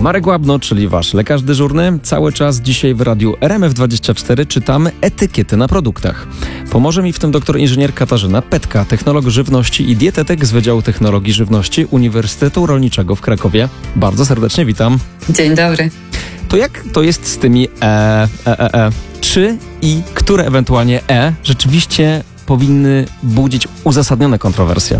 Marek Łabno, czyli wasz lekarz dyżurny. Cały czas dzisiaj w radiu RMF24 czytamy etykiety na produktach. Pomoże mi w tym doktor inżynier Katarzyna Petka, technolog żywności i dietetyk z Wydziału Technologii Żywności Uniwersytetu Rolniczego w Krakowie. Bardzo serdecznie witam. Dzień dobry. To jak to jest z tymi Czy i które ewentualnie rzeczywiście powinny budzić uzasadnione kontrowersje?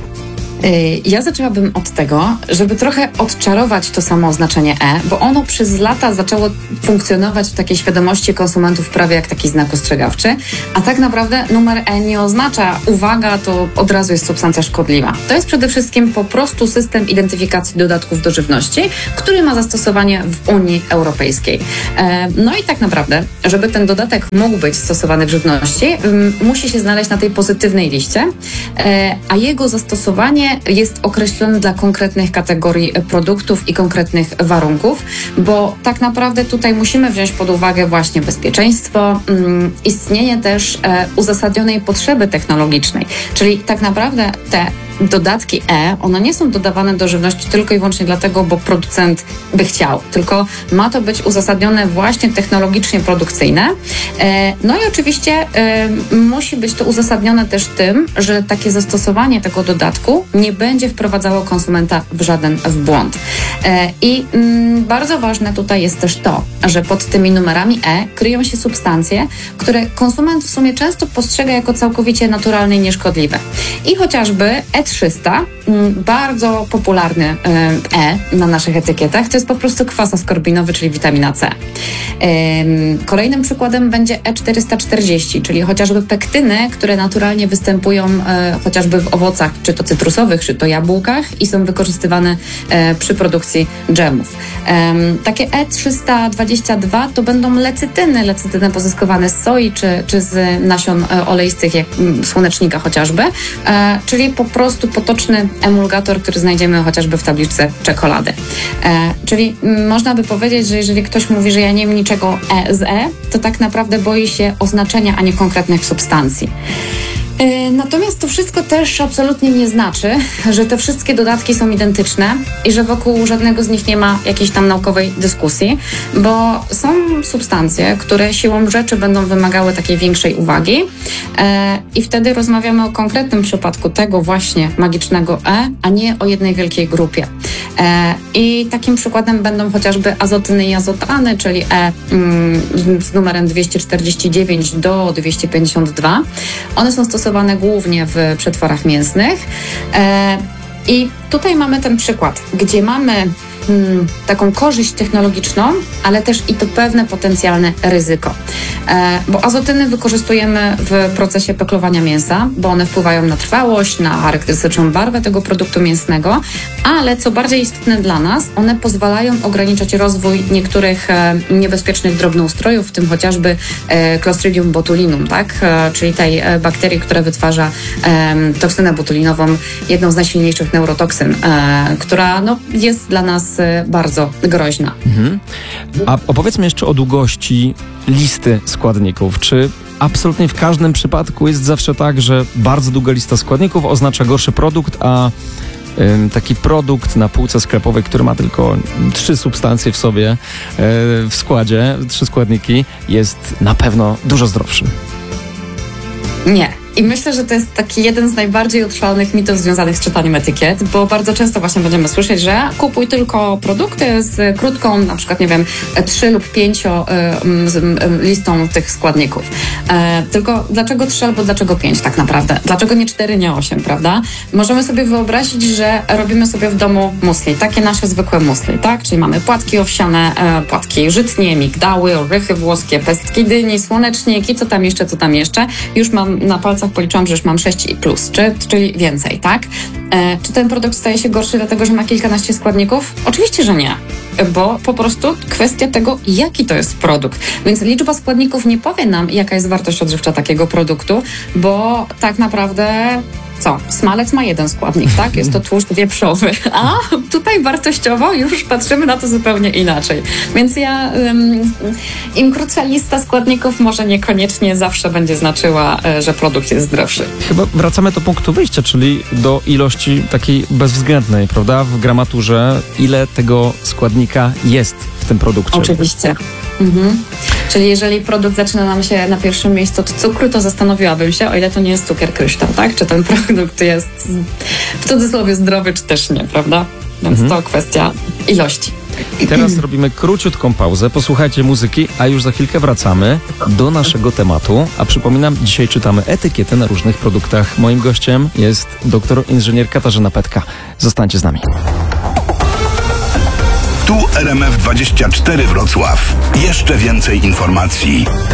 Ja zaczęłabym od tego, żeby trochę odczarować to samo oznaczenie bo ono przez lata zaczęło funkcjonować w takiej świadomości konsumentów prawie jak taki znak ostrzegawczy, a tak naprawdę numer nie oznacza uwaga, to od razu jest substancja szkodliwa. To jest przede wszystkim po prostu system identyfikacji dodatków do żywności, który ma zastosowanie w Unii Europejskiej. No i tak naprawdę, żeby ten dodatek mógł być stosowany w żywności, musi się znaleźć na tej pozytywnej liście, a jego zastosowanie jest określony dla konkretnych kategorii produktów i konkretnych warunków, bo tak naprawdę tutaj musimy wziąć pod uwagę właśnie bezpieczeństwo, istnienie też uzasadnionej potrzeby technologicznej, czyli tak naprawdę te dodatki one nie są dodawane do żywności tylko i wyłącznie dlatego, bo producent by chciał, tylko ma to być uzasadnione właśnie technologicznie produkcyjne. No i oczywiście musi być to uzasadnione też tym, że takie zastosowanie tego dodatku nie będzie wprowadzało konsumenta w żaden błąd. I bardzo ważne tutaj jest też to, że pod tymi numerami kryją się substancje, które konsument w sumie często postrzega jako całkowicie naturalne i nieszkodliwe. I chociażby E300, bardzo popularny na naszych etykietach, to jest po prostu kwas askorbinowy, czyli witamina C. Kolejnym przykładem będzie E440, czyli chociażby pektyny, które naturalnie występują chociażby w owocach, czy to cytrusowych, czy to jabłkach i są wykorzystywane przy produkcji dżemów. Takie E322 to będą lecytyny pozyskiwane z soi, czy z nasion oleistych, jak słonecznika chociażby, czyli po prostu potoczny emulgator, który znajdziemy chociażby w tabliczce czekolady. Czyli można by powiedzieć, że jeżeli ktoś mówi, że ja nie wiem niczego z to tak naprawdę boi się oznaczenia, a nie konkretnych substancji. Natomiast to wszystko też absolutnie nie znaczy, że te wszystkie dodatki są identyczne i że wokół żadnego z nich nie ma jakiejś tam naukowej dyskusji, bo są substancje, które siłą rzeczy będą wymagały takiej większej uwagi i wtedy rozmawiamy o konkretnym przypadku tego właśnie magicznego a nie o jednej wielkiej grupie. I takim przykładem będą chociażby azotyny i azotany, czyli z numerem 249 do 252. One są stosowane głównie w przetworach mięsnych. I tutaj mamy ten przykład, gdzie mamy taką korzyść technologiczną, ale też i to pewne potencjalne ryzyko. Bo azotyny wykorzystujemy w procesie peklowania mięsa, bo one wpływają na trwałość, na charakterystyczną barwę tego produktu mięsnego, ale co bardziej istotne dla nas, one pozwalają ograniczać rozwój niektórych niebezpiecznych drobnoustrojów, w tym chociażby Clostridium botulinum, tak? Czyli tej bakterii, która wytwarza toksynę botulinową, jedną z najsilniejszych neurotoksyn, która jest dla nas bardzo groźna. A opowiedzmy jeszcze o długości listy składników. Czy absolutnie w każdym przypadku jest zawsze tak, że bardzo długa lista składników oznacza gorszy produkt, a taki produkt na półce sklepowej, który ma tylko 3 substancje w sobie, w składzie, 3 składniki, jest na pewno dużo zdrowszy? Nie. I myślę, że to jest taki jeden z najbardziej utrwalonych mitów związanych z czytaniem etykiet, bo bardzo często właśnie będziemy słyszeć, że kupuj tylko produkty z krótką, na przykład, 3 lub 5 listą tych składników. Tylko dlaczego 3 albo dlaczego 5 tak naprawdę? Dlaczego nie 4, nie 8, prawda? Możemy sobie wyobrazić, że robimy sobie w domu musli, takie nasze zwykłe musli, tak? Czyli mamy płatki owsiane, płatki żytnie, migdały, orzechy włoskie, pestki dyni, słoneczniki, co tam jeszcze. Już mam na palcach policzyłam, że już mam 6 i plus, czyli więcej, tak? Czy ten produkt staje się gorszy dlatego, że ma kilkanaście składników? Oczywiście, że nie, bo po prostu kwestia tego, jaki to jest produkt. Więc liczba składników nie powie nam, jaka jest wartość odżywcza takiego produktu, bo tak naprawdę co? Smalec ma jeden składnik, tak? Jest to tłuszcz wieprzowy, a tutaj wartościowo już patrzymy na to zupełnie inaczej. Więc im krótsza lista składników może niekoniecznie zawsze będzie znaczyła, że produkt jest zdrowszy. Chyba wracamy do punktu wyjścia, czyli do ilości takiej bezwzględnej, prawda? W gramaturze, ile tego składnika jest w tym produkcie. Oczywiście. Czyli jeżeli produkt zaczyna nam się na pierwszym miejscu od cukru, to zastanowiłabym się, o ile to nie jest cukier kryształ, tak? Czy ten produkt jest w cudzysłowie zdrowy, czy też nie, prawda? Więc to kwestia ilości. I teraz robimy króciutką pauzę, posłuchajcie muzyki, a już za chwilkę wracamy do naszego tematu. A przypominam, dzisiaj czytamy etykiety na różnych produktach. Moim gościem jest doktor inżynier Katarzyna Petka. Zostańcie z nami. Tu RMF24 Wrocław. Jeszcze więcej informacji.